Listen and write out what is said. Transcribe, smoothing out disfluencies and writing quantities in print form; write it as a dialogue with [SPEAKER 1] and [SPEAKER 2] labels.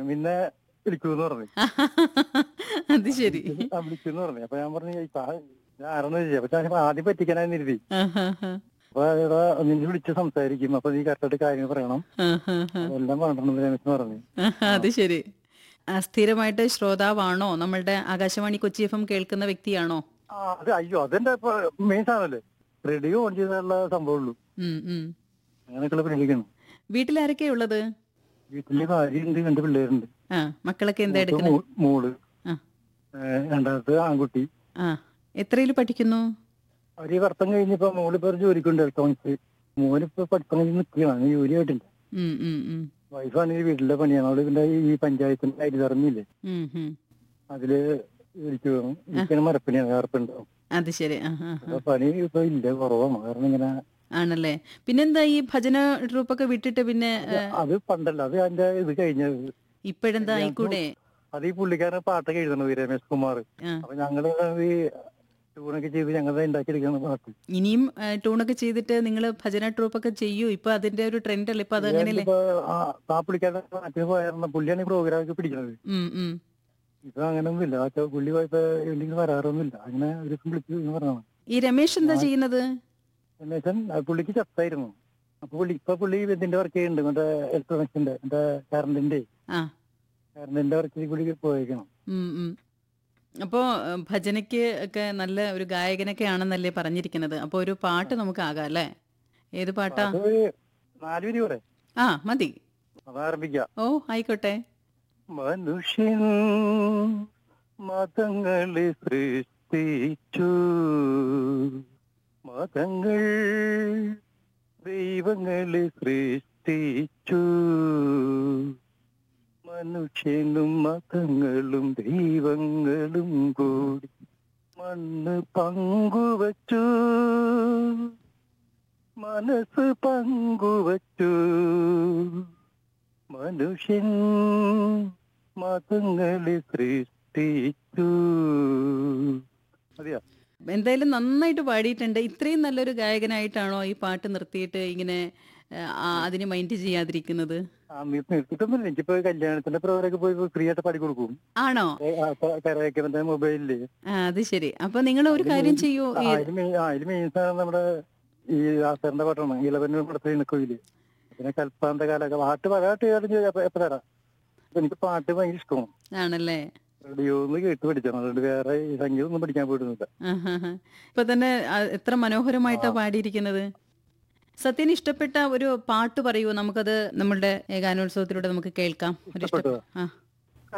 [SPEAKER 1] പിന്നെ വിളിക്കൂന്ന് പറഞ്ഞു.
[SPEAKER 2] അത് ശരി.
[SPEAKER 1] വിളിക്കൂന്ന് പറഞ്ഞു. അപ്പൊ ഞാൻ പറഞ്ഞു ഞാൻ ആരെന്ന് ചോദിച്ചു. അപ്പൊ ഞാൻ ആദ്യം പറ്റിക്കാനായി കരുതി.
[SPEAKER 2] ആഹാഹാ.
[SPEAKER 1] അപ്പൊ എടാ നിന്നെ വിളിച്ച് സംസാരിക്കും, അപ്പൊ നീ കറക്റ്റായിട്ട് കാര്യങ്ങൾ പറയണം,
[SPEAKER 2] ആഹാഹാ.
[SPEAKER 1] അതെല്ലാം പറഞ്ഞിട്ടുണ്ട് രമേശ് പറഞ്ഞു.
[SPEAKER 2] അത് ശരി. സ്ഥിരമായിട്ട് ശ്രോതാവാണോ? നമ്മളുടെ ആകാശവാണി കൊച്ചി FM കേൾക്കുന്ന വ്യക്തിയാണോ?
[SPEAKER 1] അത് അയ്യോ അതെന്റെ മെയിൻ സാധനല്ലേ, റേഡിയോ ഓൺ ചെയ്താലുള്ള സംഭവമുള്ളൂ.
[SPEAKER 2] ഉം, ഉം.
[SPEAKER 1] അങ്ങനെയൊക്കെയുള്ള പരിപാടിക്കാണ്.
[SPEAKER 2] വീട്ടിലാരൊക്കെയാ ഉള്ളത്?
[SPEAKER 1] വീട്ടില് ഭാര്യയുണ്ട്, 2 പിള്ളേരുണ്ട്.
[SPEAKER 2] മക്കളൊക്കെ എന്താ
[SPEAKER 1] മൂത്ത
[SPEAKER 2] എടുക്കണേ?
[SPEAKER 1] മോള്,
[SPEAKER 2] ആ,
[SPEAKER 1] രണ്ടാമത്തെ ആൺകുട്ടി.
[SPEAKER 2] ആ. എത്രയിൽ പഠിക്കുന്നു?
[SPEAKER 1] അവര് പഠിത്തം കഴിഞ്ഞിപ്പോ മോളിപ്പോ ജോലിക്കുണ്ട് ഇലക്ട്രോണിക്സ്. മോനിപ്പോ പഠിത്തം കഴിഞ്ഞ് നിൽക്കുകയാണ്, ജോലി ആയിട്ടില്ല.
[SPEAKER 2] ഉം, ഉം, ഉം.
[SPEAKER 1] വൈഫാണെങ്കിൽ വീട്ടിലെ പണിയാണ്. അവള് പിന്നെ ഈ പഞ്ചായത്തിന്റെ ഹരിതകർമ്മില്ലേ,
[SPEAKER 2] ഉം, ഉം.
[SPEAKER 1] അതില് ജോലിക്ക് പോകും. ഇരിക്കുന്ന മരപ്പണിയാണ്, വേർപ്പുണ്ടാവും.
[SPEAKER 2] അത് ശരി. ആ, ആ, ആ.
[SPEAKER 1] അപ്പൊ പണി ഇപ്പൊ ഇല്ല, കുറവാണ്. കാരണം ഇങ്ങനെ
[SPEAKER 2] ആണല്ലേ. പിന്നെന്താ ഈ ഭജന ട്രൂപ്പൊക്കെ വിട്ടിട്ട് പിന്നെ
[SPEAKER 1] അത് പണ്ടല്ല, അത് അതിന്റെ ഇത് കഴിഞ്ഞത്.
[SPEAKER 2] ഇപ്പോഴെന്താ ആയിക്കൂടെ?
[SPEAKER 1] അത് ഈ പുള്ളിക്കാരൻ പാട്ടൊക്കെ എഴുതണത് രമേശ് കുമാർ.
[SPEAKER 2] ആ.
[SPEAKER 1] അപ്പൊ ഞങ്ങള് ഈ ട്യൂണൊക്കെ ചെയ്ത് ഞങ്ങളെ ഉണ്ടാക്കിയെടുക്കുന്ന പാട്ട്.
[SPEAKER 2] ഇനിയും ട്യൂണൊക്കെ ചെയ്തിട്ട് നിങ്ങൾ ഭജന ട്രൂപ്പൊക്കെ ചെയ്യൂ. ഇപ്പൊ അതിന്റെ ഒരു ട്രെൻഡ് അല്ലേ ഇപ്പൊ, അത് അങ്ങനെയല്ലേ?
[SPEAKER 1] ഇപ്പൊ ആ പുള്ളിക്കാരൻ നാട്ടിൽ പോയായിരുന്നു, പുള്ളിയാണ് ഈ പ്രോഗ്രാമൊക്കെ പിടിക്കുന്നത്.
[SPEAKER 2] ഉം, ഉം.
[SPEAKER 1] ഇപ്പൊ അങ്ങനെയൊന്നും ഇല്ല. പുള്ളി പോയപ്പോ എന്തെങ്കിലും വരാറൊന്നുമില്ല. അങ്ങനെ ഒരു ദിവസം വിളിച്ചു പറഞ്ഞതാണ്.
[SPEAKER 2] ഈ രമേശ് എന്താ ചെയ്യുന്നത്?
[SPEAKER 1] രമേശൻ പുള്ളിക്ക് ചത്തായിരുന്നു. അപ്പൊ പുള്ളി ഇതിന്റെ വർക്ക് ചെയ്യുന്നുണ്ട്, മറ്റേ ഇലക്ട്രോണിക്സിന്റെ, മറ്റേ കറണ്ടിന്റെ
[SPEAKER 2] ആ.
[SPEAKER 1] വർക്ക് പുള്ളി പോയേക്കണം.
[SPEAKER 2] ഉം, ഉം. അപ്പോ ഭജനയ്ക്ക് ഒക്കെ നല്ല ഒരു ഗായകനൊക്കെ ആണെന്നല്ലേ പറഞ്ഞിരിക്കുന്നത്. അപ്പൊ ഒരു പാട്ട് നമുക്ക് ആകാം അല്ലേ? ഏത് പാട്ടാ?
[SPEAKER 1] അത് 4 വരി കൂടെ
[SPEAKER 2] ആ, മതി.
[SPEAKER 1] അതാരംഭിക്കാം.
[SPEAKER 2] ഓ, ആയിക്കോട്ടെ.
[SPEAKER 1] മനുഷ്യൻ മതങ്ങളെ സൃഷ്ടിച്ചു, മതങ്ങൾ ദൈവങ്ങളെ സൃഷ്ടിച്ചു, മനുഷ്യനും മതങ്ങളും ദൈവങ്ങളും കൂടി മണ്ണ് പങ്കുവച്ചു, മനസ്സ് പങ്കുവച്ചു, മനുഷ്യൻ മതങ്ങളെ സൃഷ്ടിച്ചു. മതിയോ?
[SPEAKER 2] എന്തായാലും നന്നായിട്ട് പാടിയിട്ടുണ്ട്. ഇത്രയും നല്ലൊരു ഗായകനായിട്ടാണോ ഈ പാട്ട് നിർത്തിയിട്ട് ഇങ്ങനെ അതിന് മൈൻഡ് ചെയ്യാതിരിക്കുന്നത്?
[SPEAKER 1] നിർത്തിയിട്ടൊന്നുമില്ല. എനിക്കിപ്പോ കല്യാണത്തിന്റെ പ്രോഗ്രാമൊക്കെ പോയി ഫ്രീ ആയിട്ട് പാടി കൊടുക്കും.
[SPEAKER 2] ആണോ?
[SPEAKER 1] കരയൊക്കെ മൊബൈലില്.
[SPEAKER 2] അത് ശരി. അപ്പൊ നിങ്ങൾ ഒരു കാര്യം ചെയ്യൂ.
[SPEAKER 1] അതിൽ മെയിൻ സാധനം നമ്മുടെ ഈ ആസാറിന്റെ പാട്ടാണ്, ഇളവന്നൂർ പടത്തിൽ നിൽക്കില്ലേ, പിന്നെ കൽപ്പാന്ത കാലൊക്കെ പാട്ട് എപ്പോ തരാം. എനിക്ക് പാട്ട് ഭയങ്കര ഇഷ്ടമാണ്.
[SPEAKER 2] ആണല്ലേ?
[SPEAKER 1] റേഡിയോന്ന് കേട്ട് പഠിച്ചാണ്, അതുകൊണ്ട് വേറെ സംഗീതം ഒന്നും പഠിക്കാൻ പോയിട്ടൊന്നുമില്ല.
[SPEAKER 2] ഇപ്പൊ തന്നെ എത്ര മനോഹരമായിട്ടാ പാടിയിരിക്കുന്നത്. സത്യന് ഇഷ്ടപ്പെട്ട ഒരു പാട്ട് പറയൂ, നമുക്കത് നമ്മളുടെ ഗാനോത്സവത്തിലൂടെ നമുക്ക് കേൾക്കാം. ഒരു
[SPEAKER 1] ഇഷ്ടപ്പെട്ടോ?